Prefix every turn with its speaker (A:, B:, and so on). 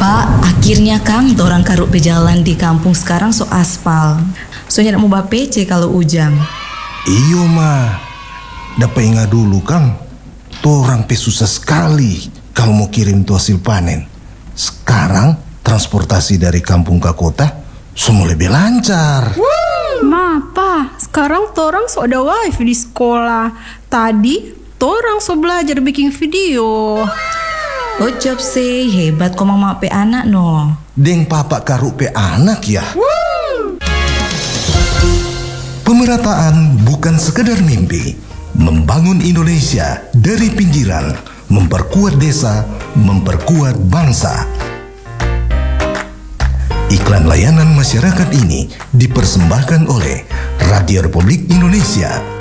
A: Pak, akhirnya Kang, orang karuk pejalan di kampung sekarang so aspal. Soalnya mau PC kalau ujang.
B: Iyo mah, dapat ingat dulu Kang, orang susah sekali kalau mau kirim tuh hasil panen. Sekarang transportasi dari kampung ke kota semua lebih lancar.
C: Ma, Pa, sekarang torang so ada wifi di sekolah. Tadi torang so belajar bikin video.
A: Oh job sih, hebat kok mama pe anak no.
B: Deng papa karuk pe anak ya. Pemerataan bukan sekedar mimpi. Membangun Indonesia dari pinggiran, memperkuat desa, memperkuat bangsa. Iklan layanan masyarakat ini dipersembahkan oleh Radio Republik Indonesia